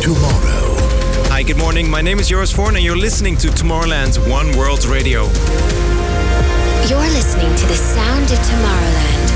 tomorrow. Hi, good morning. My name is Joris Voorn and you're listening to Tomorrowland's One World Radio. You're listening to the sound of Tomorrowland